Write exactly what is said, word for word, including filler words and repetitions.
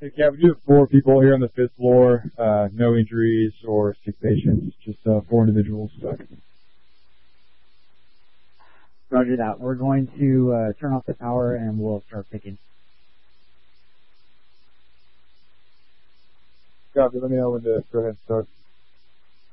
Yeah, we do have four people here on the fifth floor. Uh, no injuries or sick patients. Just uh, four individuals stuck. Roger that. We're going to uh, turn off the power and we'll start picking. Copy. Let me know when to go ahead and start.